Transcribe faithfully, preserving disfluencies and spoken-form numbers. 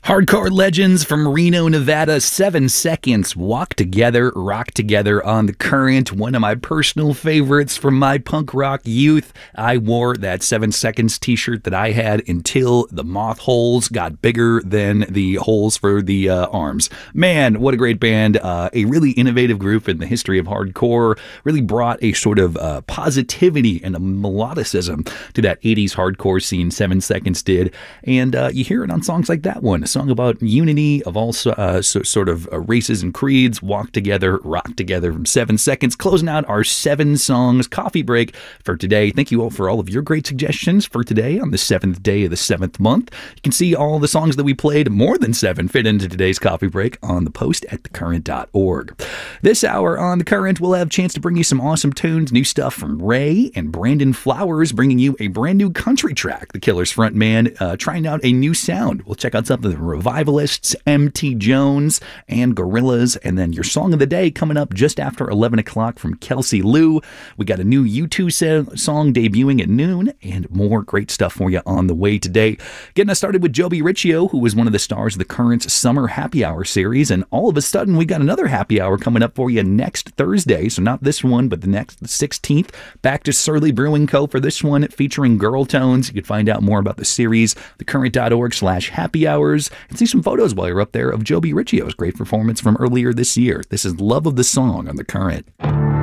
Hardcore legends from Reno, Nevada, Seven Seconds, Walk Together, Rock Together on the Current. One of my personal favorites from my punk rock youth. I wore that Seven Seconds t-shirt that I had until the moth holes got bigger than the holes for the uh, arms. Man, what a great band. Uh, a really innovative group in the history of hardcore. Really brought a sort of uh, positivity and a melodicism to that eighties hardcore scene Seven Seconds did. And uh, you hear it on songs like that one. A song about unity of all uh, so, sort of uh, races and creeds. Walk Together, Rock Together from Seven Seconds. Closing out our seven songs coffee break for today. Thank you all for all of your great suggestions for today on the seventh day of the seventh month. You can see all the songs that we played, more than seven, fit into today's coffee break on the post at the current dot org. This hour on The Current, we'll have a chance to bring you some awesome tunes, new stuff from Ray and Brandon Flowers, bringing you a brand new country track. The Killers frontman uh, trying out a new sound. We'll check out something from Revivalists, M T Jones, and Gorillaz. And then your song of the day coming up just after eleven o'clock from Kelsey Lou. We got a new U two so- song debuting at noon, and more great stuff for you on the way today. Getting us started with Joby Riccio, who was one of the stars of the Current's Summer Happy Hour series. And all of a sudden, we got another happy hour coming up for you next Thursday. So not this one, but the next, the sixteenth. Back to Surly Brewing Co. for this one, featuring Girl Tones. You can find out more about the series, the current dot org slash happy hours, and see some photos while you're up there of Joby Riccio's great performance from earlier this year. This is Love of the Song on The Current.